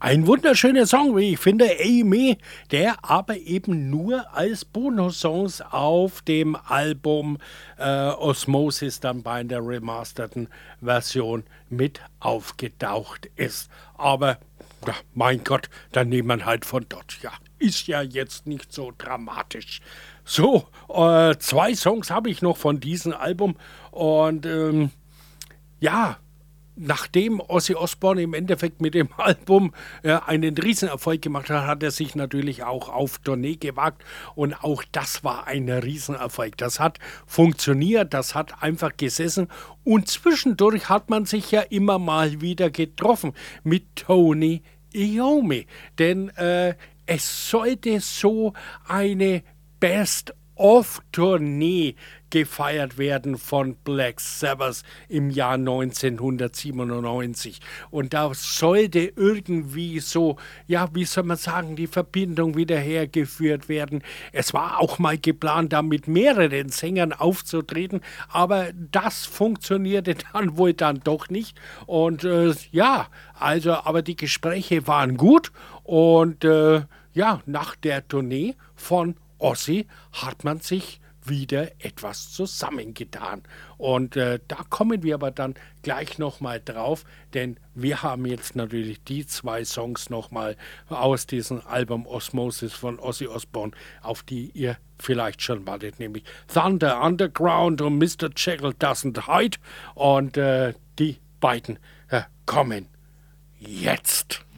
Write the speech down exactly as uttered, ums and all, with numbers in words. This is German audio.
Ein wunderschöner Song, wie ich finde, Amy, der aber eben nur als Bonussongs auf dem Album äh, Osmosis dann bei der remasterten Version mit aufgetaucht ist. Aber, ja, mein Gott, dann nehmen wir halt von dort. Ja, ist ja jetzt nicht so dramatisch. So, äh, zwei Songs habe ich noch von diesem Album und ähm, ja, nachdem Ozzy Osbourne im Endeffekt mit dem Album äh, einen Riesenerfolg gemacht hat, hat er sich natürlich auch auf Tournee gewagt und auch das war ein Riesenerfolg. Das hat funktioniert, das hat einfach gesessen und zwischendurch hat man sich ja immer mal wieder getroffen mit Tony Iommi, denn äh, es sollte so eine Best-of-Tournee gefeiert werden von Black Sabbath im Jahr neunzehnhundertsiebenundneunzig. Und da sollte irgendwie so, ja, wie soll man sagen, die Verbindung wieder hergeführt werden. Es war auch mal geplant, da mit mehreren Sängern aufzutreten, aber das funktionierte dann wohl dann doch nicht. Und äh, ja, also, aber die Gespräche waren gut und äh, ja, nach der Tournee von Ozzy hat man sich wieder etwas zusammengetan. Und äh, da kommen wir aber dann gleich nochmal drauf, denn wir haben jetzt natürlich die zwei Songs nochmal aus diesem Album Osmosis von Ozzy Osbourne, auf die ihr vielleicht schon wartet, nämlich Thunder Underground und Mister Jekyll Doesn't Hide. Und äh, die beiden äh, kommen jetzt.